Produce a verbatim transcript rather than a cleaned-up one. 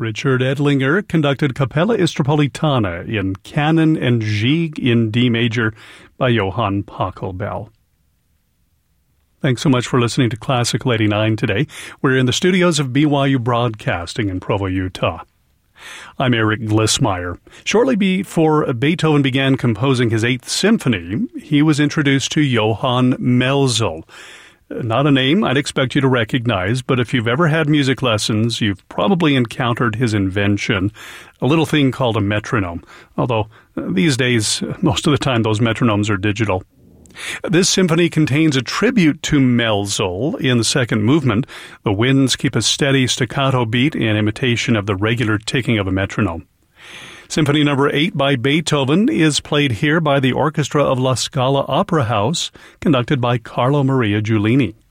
Richard Edlinger conducted Capella Istropolitana in Canon and Gigue in D major by Johann Pachelbel. Thanks so much for listening to Classical eighty-nine today. We're in the studios of B Y U Broadcasting in Provo, Utah. I'm Eric Glissmeyer. Shortly before Beethoven began composing his Eighth Symphony, he was introduced to Johann Melzel. Not a name I'd expect you to recognize, but if you've ever had music lessons, you've probably encountered his invention, a little thing called a metronome, although these days, most of the time, those metronomes are digital. This symphony contains a tribute to Melzel in the second movement. The winds keep a steady staccato beat in imitation of the regular ticking of a metronome. Symphony number eight by Beethoven is played here by the orchestra of La Scala Opera House, conducted by Carlo Maria Giulini.